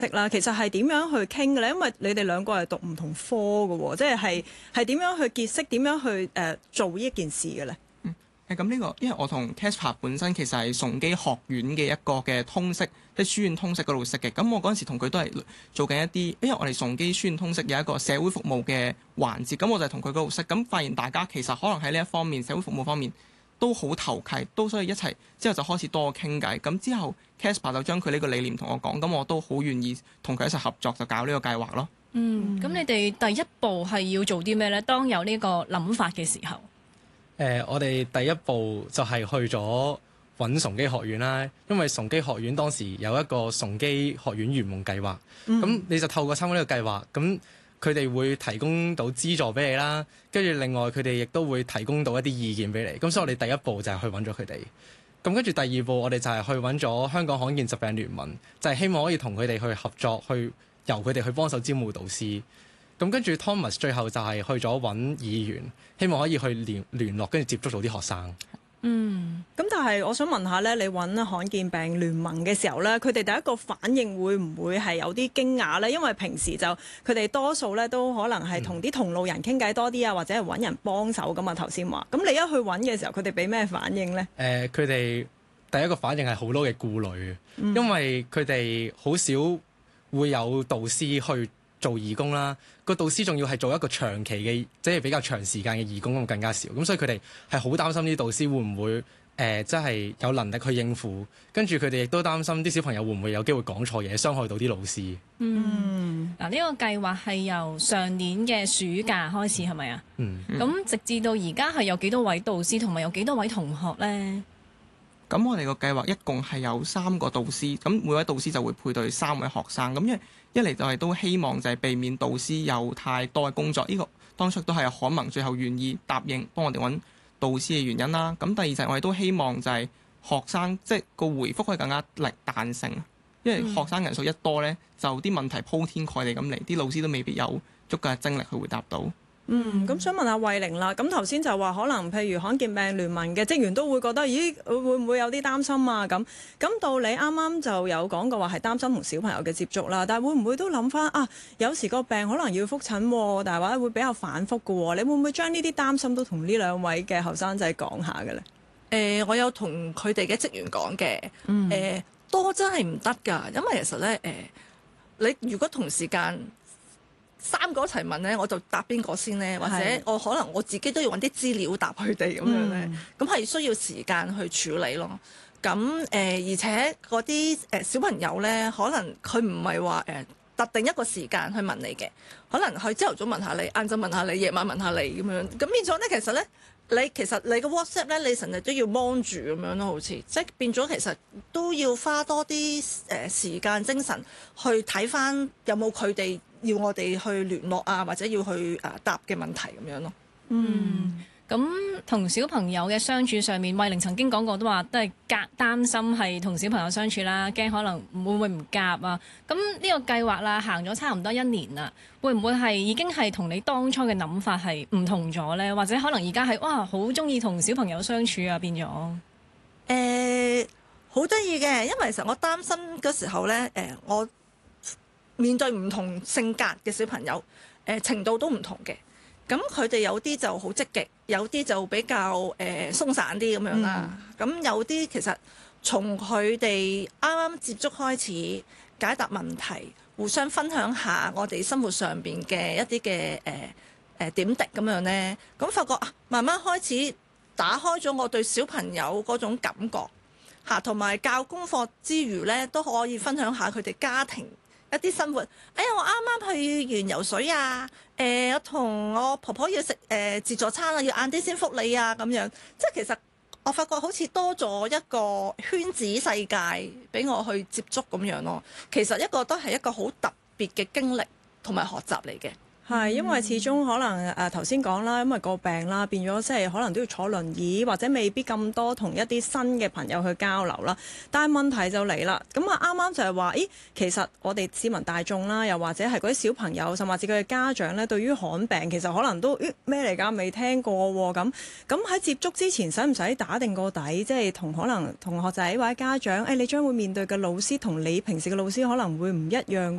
啦，其實係點樣去傾嘅咧？因為你哋兩個係讀唔同科嘅喎，即係點樣去結識，點樣去做呢一件事嘅咧？ 咁呢個，因為我同 Caspar 本身其實係崇基學院嘅一個嘅通識，即係書院通識嗰度識嘅。咁我嗰陣時同佢都係做緊一啲，因為我哋崇基書院通識有一個社會服務嘅環節，咁我就係同佢嗰度識。咁發現大家其實可能喺呢一方面，社會服務方面都好投契，都所以一齊之後就開始多傾偈。咁之後 Caspar 就將佢呢個理念同我講，咁我都好願意同佢一齊合作，就搞呢個計劃咯。 咁你哋第一步係要做啲咩呢？當有呢個諗法嘅時候。 我哋第一步就係去咗揾崇基學院啦，因為崇基學院當時有一個崇基學院圓夢計劃，咁你就透過參加呢個計劃，咁佢哋會提供到資助俾你啦，跟住另外佢哋亦都會提供到一啲意見俾你，咁所以我哋第一步就係去揾咗佢哋，咁跟住第二步我哋就係去揾咗香港罕見疾病聯盟，就係希望可以同佢哋去合作，去由佢哋去幫手招募導師。咁跟住 Thomas 最後就係去咗揾議員，希望可以去聯絡，跟住接觸到啲學生。 咁但係我想問下咧，你揾罕見病聯盟嘅時候咧，佢哋第一個反應會唔會係有啲驚訝咧？因為平時就佢哋多數咧都可能係同啲同路人傾偈多啲啊，或者係揾人幫手噶嘛。頭先話，咁你一去揾嘅時候，佢哋俾咩反應咧？ 佢哋第一個反應係好多嘅顧慮，因為佢哋好少會有導師去做義工啦，個導師仲要係做一個長期嘅，即係比較長時間嘅義工，咁更加少。咁所以佢哋係好擔心啲導師會唔會即係有能力去應付，跟住佢哋亦都擔心啲小朋友會唔會有機會講錯嘢，傷害到啲老師。 呢個計劃係由上年嘅暑假開始係咪啊？咁直至到而家係有幾多位導師同埋有幾多位同學呢？ 咁我哋個計劃一共係有3個導師，咁每位導師就會配對3位學生。咁因為一嚟就係都希望就係避免導師有太多嘅工作，呢個當初都係可盟最後願意答應幫我哋揾導師嘅原因啦。咁第二就係我哋都希望就係學生即係個回覆可以更加彈性，因為學生人數一多呢，就啲問題鋪天蓋地咁嚟，啲老師都未必有足夠嘅精力去回答到。 咁想問下慧玲啦，咁頭先就話可能譬如罕見病聯盟嘅職員都會覺得，咦會唔會有啲擔心啊？咁到你啱啱就有講過話係擔心同小朋友嘅接觸啦，但係會唔會都諗翻啊？有時個病可能要覆診，但係話會比較反覆嘅喎，你會唔會將呢啲擔心都同呢2位嘅後生仔講下嘅咧？ 我有同佢哋嘅職員講嘅，多真係唔得㗎，因為其實咧你如果同時間3個一齊問咧，我就答邊個先咧？或者我可能我自己都要揾啲資料答佢哋咁樣咧，咁係需要時間去處理咯。咁而且嗰啲小朋友咧，可能佢唔係話特定一個時間去問你嘅，可能佢朝頭早問下你，晏晝問下你，夜晚問下你咁樣。咁變咗咧，其實你個 WhatsApp 咧，你成日都要 mon 住咁樣咯，好似即係變咗，其實都要花多啲時間精神去睇翻有冇佢哋要我哋去聯絡啊，或者要去答嘅問題咁樣咯。 咁同小朋友嘅相處上面，慧玲曾經講過都話都係擔心係同小朋友相處啦，驚可能會唔會唔夾啊？咁呢個計劃啦，行咗差唔多1年啦，會唔會係已經係同你當初嘅諗法係唔同咗呢？或者可能而家係哇好中意同小朋友相處啊，變咗？ 好得意嘅，因為其實我擔心嗰時候呢，我面對唔同性格嘅小朋友，程度都唔同嘅。咁佢哋有啲就好積極，有啲就比較鬆散啲咁樣啦。咁有啲其實從佢哋啱啱接觸開始解答問題，互相分享下我哋生活上邊嘅一啲嘅點滴咁樣呢。咁發覺慢慢開始打開咗我對小朋友嗰種感覺嚇，同埋教功課之餘呢，都可以分享下佢哋家庭一啲生活。哎呀，我啱啱去完游水啊！我同我婆婆要食自助餐啊，要晏啲先覆你啊咁樣。即係其實我發覺好似多咗一個圈子世界俾我去接觸咁樣咯。其實一個都係一個好特別嘅經歷同埋學習嚟嘅。 係，因為始終可能頭先講啦，因為個病啦，變咗即係可能都要坐輪椅，或者未必咁多同一啲新嘅朋友去交流啦。但係問題就嚟啦，咁啱啱就係話，咦，其實我哋市民大眾啦，又或者係嗰啲小朋友，甚至佢嘅家長呢，對於罕病其實可能都咩嚟㗎？未聽過喎。咁喺接觸之前，使唔使打定個底？即係同可能同學仔或者家長，你將會面對嘅老師同你平時嘅老師可能會唔一樣。